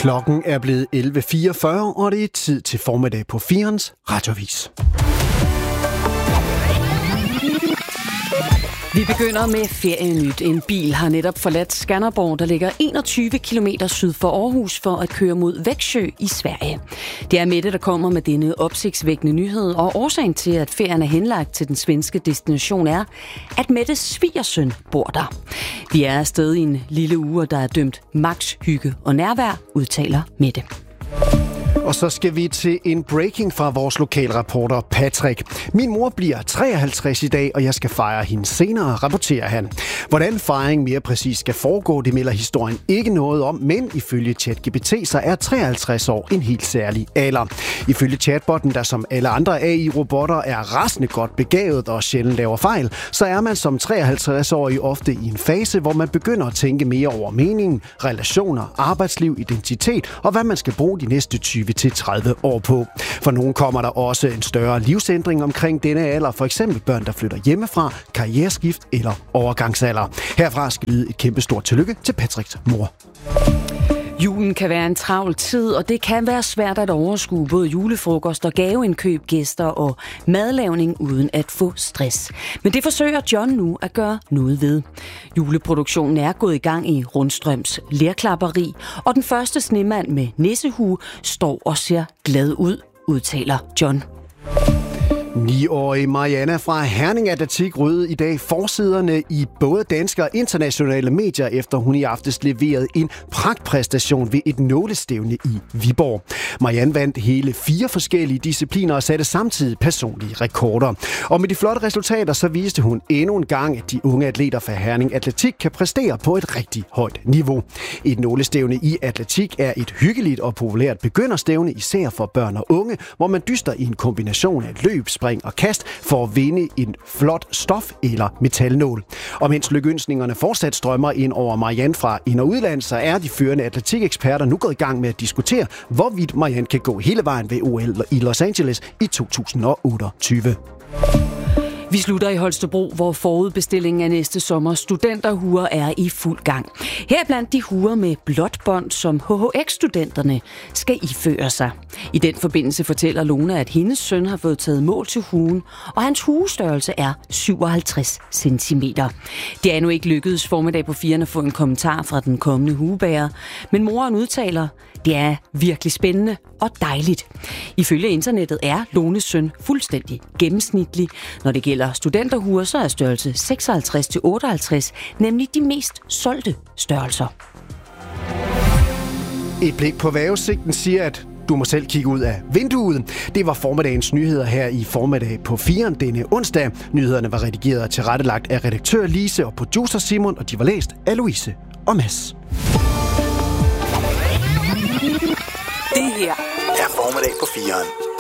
Klokken er blevet 11.44, og det er tid til formiddag på 4'ens Radioavis. Vi begynder med ferienyt. En bil har netop forladt Skanderborg, der ligger 21 km syd for Aarhus, for at køre mod Växjö i Sverige. Det er Mette, der kommer med denne opsigtsvækkende nyhed, og årsagen til, at ferien er henlagt til den svenske destination er, at Mettes svigersøn bor der. Vi er afsted i en lille uge, der er dømt max hygge og nærvær, udtaler Mette. Og så skal vi til en breaking fra vores lokalreporter Patrick. Min mor bliver 53 i dag, og jeg skal fejre hende senere, rapporterer han. Hvordan fejringen mere præcis skal foregå, det melder historien ikke noget om, men ifølge ChatGPT så er 53 år en helt særlig alder. Ifølge chatbotten, der som alle andre AI-robotter er rasende godt begavet og sjældent laver fejl, så er man som 53-årig ofte i en fase, hvor man begynder at tænke mere over mening, relationer, arbejdsliv, identitet og hvad man skal bruge de næste 20-30 år på. For nogen kommer der også en større livsændring omkring denne alder, for eksempel børn, der flytter hjemmefra, karriereskift eller overgangsalder. Herfra skal lyde et kæmpestort tillykke til Patricks mor. Julen kan være en travl tid, og det kan være svært at overskue både julefrokost og gaveindkøb, gæster og madlavning uden at få stress. Men det forsøger John nu at gøre noget ved. Juleproduktionen er gået i gang i Rundstrøms lerklapperi, og den første snemand med nissehue står og ser glad ud, udtaler John. 9-årige Marianna fra Herning Atletik ryddede i dag forsiderne i både danske og internationale medier, efter hun i aftes leverede en pragtpræstation ved et nålestævne i Viborg. Marianne vandt hele 4 forskellige discipliner og satte samtidig personlige rekorder. Og med de flotte resultater, så viste hun endnu en gang, at de unge atleter fra Herning Atletik kan præstere på et rigtig højt niveau. Et nålestævne i atletik er et hyggeligt og populært begynderstævne, især for børn og unge, hvor man dyster i en kombination af løb, spring og kast for at vinde en flot stof- eller metalnål. Og mens lykønskningerne fortsat strømmer ind over Marianne fra ind- og udland, så er de førende atletikeksperter nu gået i gang med at diskutere, hvorvidt Marianne kan gå hele vejen ved OL i Los Angeles i 2028. Vi slutter i Holstebro, hvor forudbestillingen af næste sommer studenterhuer er i fuld gang. Her blandt de huer med blåt bånd, som HHX-studenterne skal iføre sig. I den forbindelse fortæller Lone, at hendes søn har fået taget mål til huen, og hans huestørrelse er 57 cm. Det er endnu ikke lykkedes formiddag på 4'erne at få en kommentar fra den kommende huebærer, men moren udtaler, det er virkelig spændende og dejligt. Ifølge internettet er Lones søn fuldstændig gennemsnitlig. Når det gælder studenterhuer, så er størrelse 56-58 nemlig de mest solgte størrelser. Et blik på vejrudsigten siger, at du må selv kigge ud af vinduet. Det var formiddagens nyheder her i formiddag på 4'eren denne onsdag. Nyhederne var redigeret og tilrettelagt af redaktør Lise og producer Simon, og de var læst af Louise og Mads. Det her er formiddag på 4'eren.